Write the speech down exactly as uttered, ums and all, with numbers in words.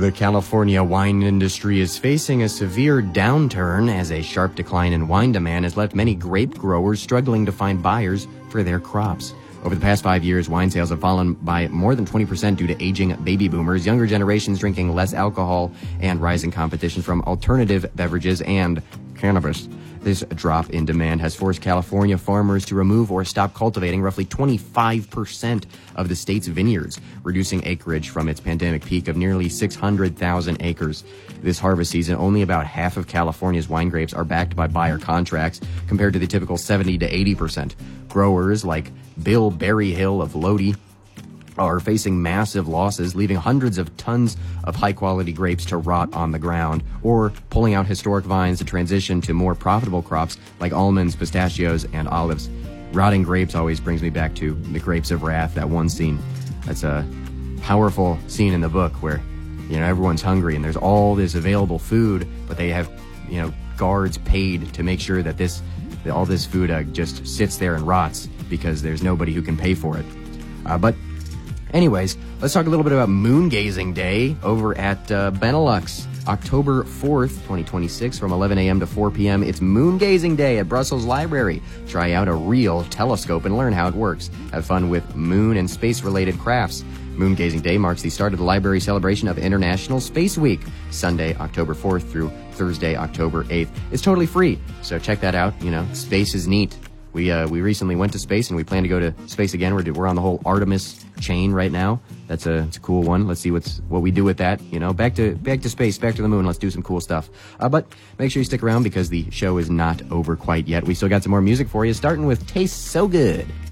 The California wine industry is facing a severe downturn as a sharp decline in wine demand has left many grape growers struggling to find buyers for their crops. Over the past five years, wine sales have fallen by more than twenty percent due to aging baby boomers, younger generations drinking less alcohol, and rising competition from alternative beverages and cannabis. This drop in demand has forced California farmers to remove or stop cultivating roughly twenty-five percent of the state's vineyards, reducing acreage from its pandemic peak of nearly six hundred thousand acres. This harvest season, only about half of California's wine grapes are backed by buyer contracts, compared to the typical seventy to eighty percent. Growers like Bill Berryhill of Lodi are facing massive losses, leaving hundreds of tons of high-quality grapes to rot on the ground, or pulling out historic vines to transition to more profitable crops like almonds, pistachios, and olives. Rotting grapes always brings me back to The Grapes of Wrath, that one scene. That's a powerful scene in the book where, you know, everyone's hungry and there's all this available food, but they have, you know, guards paid to make sure that this, that all this food uh, just sits there and rots because there's nobody who can pay for it. Uh, but Anyways, let's talk a little bit about Moon Gazing Day over at uh, Benelux. October fourth, twenty twenty-six, from eleven a.m. to four p.m. It's Moon Gazing Day at Brussels Library. Try out a real telescope and learn how it works. Have fun with moon and space-related crafts. Moon Gazing Day marks the start of the library celebration of International Space Week, Sunday, October fourth through Thursday, October eighth. It's totally free, so check that out. You know, space is neat. We uh, we recently went to space, and we plan to go to space again. We're we're on the whole Artemis chain right now. That's a it's a cool one. Let's see what's what we do with that. You know, back to back to space, back to the moon. Let's do some cool stuff. Uh, but make sure you stick around because the show is not over quite yet. We still got some more music for you, starting with "Tastes So Good."